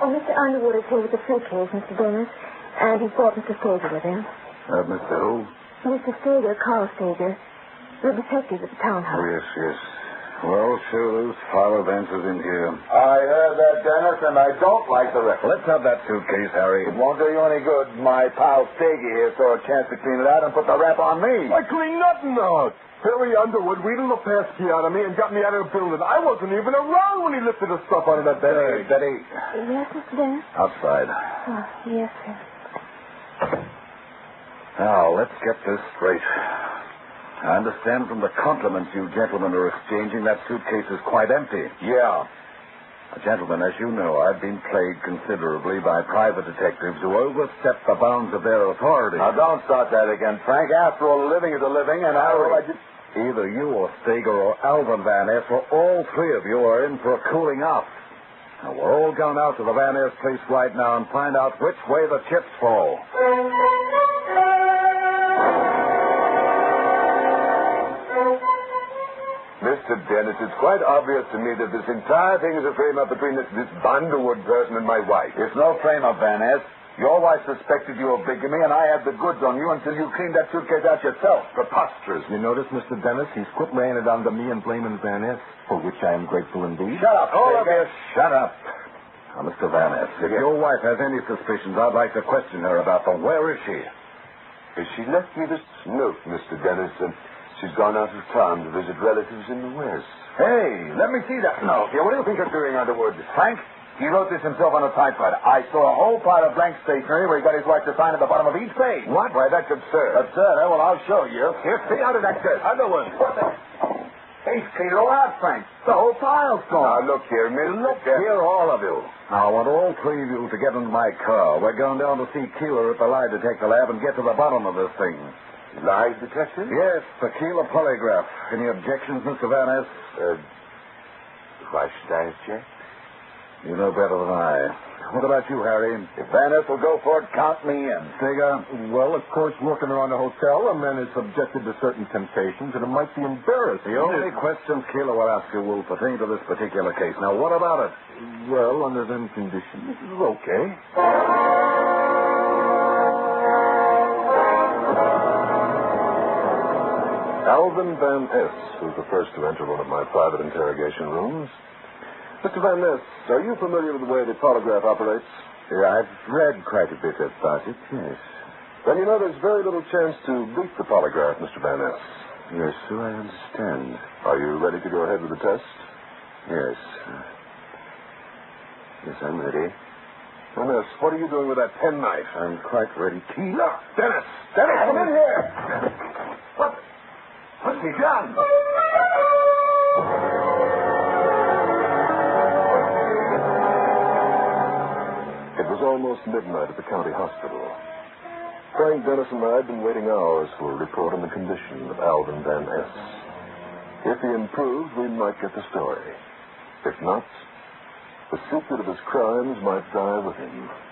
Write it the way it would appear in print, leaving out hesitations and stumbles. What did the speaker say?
Oh, Mr. Underwood is here with the suitcase, Mr. Dennis. And he's brought Mr. Stager with him. Mr. who? Mr. Stager, Carl Stager. The detective at the townhouse. Oh, yes. Well, sure, those Father Vance is in here. I heard that, Dennis, and I don't like the record. Let's have that suitcase, Harry. It won't do you any good. My pal Stager here saw a chance to clean it out and put the rap on me. I cleaned nothing out. Harry Underwood wheedled the passkey out of me and got me out of the building. I wasn't even around when he lifted the stuff out of that bag. Betty. Yes, Mr. Dennis? Outside. Oh, yes, sir. Now, let's get this straight. I understand from the compliments you gentlemen are exchanging that suitcase is quite empty. Yeah. Gentlemen, as you know, I've been plagued considerably by private detectives who overstep the bounds of their authority. Now, don't start that again, Frank. After all, a living is a living, and Either you or Stager or Alvin Van Ness or all three of you are in for a cooling off. Now, we're all going out to the Van Ness place right now and find out which way the chips fall. Mr. Dennis, it's quite obvious to me that this entire thing is a frame-up between this Underwood person and my wife. It's no frame-up, Van Ness. Your wife suspected you of bigamy, and I had the goods on you until you cleaned that suitcase out yourself. Preposterous. You notice, Mr. Dennis, he's quit laying it onto me and blaming Van Ness, for which I am grateful indeed. Shut up, all of Stager. you, shut up. Now, Mr. Van Ness, if your wife has any suspicions, I'd like to question her about them. Where is she? She left me this note, Mr. Dennis, and she's gone out of town to visit relatives in the West. Hey, let me see that note. Here, what do you think you're doing, Underwood? Frank, he wrote this himself on a typewriter. I saw a whole pile of blank stationery where he got his wife to sign at the bottom of each page. What? Why, that's absurd. Absurd, eh? Well, I'll show you. Here, see how did that get? Underwood. What the... He's cleaned it all out, Frank. The whole pile's gone. Now, look here, Mister. Look here, all of you. Now, I want all three of you to get into my car. We're going down to see Keeler at the lie detector lab and get to the bottom of this thing. Lie detector? Yes, the Keeler polygraph. Any objections, Mr. Van Ness? Why should I object? You know better than I. What about you, Harry? If Van Ness will go for it, count me in. Stager? Well, of course, working around a hotel, a man is subjected to certain temptations, and it might be embarrassing. The only questions Keeler will ask you will pertain to this particular case. Now, what about it? Well, under them conditions, this is okay. Alvin Van Ness was the first to enter one of my private interrogation rooms. Mr. Van Ness, are you familiar with the way the polygraph operates? Yeah, I've read quite a bit about it, yes. Then you know there's very little chance to beat the polygraph, Mr. Van Ness. Yes, so I understand. Are you ready to go ahead with the test? Yes. Yes, I'm ready. Van Ness, what are you doing with that penknife? I'm quite ready. Look, Dennis! Dennis, come in here! What's he done? It was almost midnight at the county hospital. Frank Dennis and I had been waiting hours for a report on the condition of Alvin Van Ness. If he improved, we might get the story. If not, the secret of his crimes might die with him.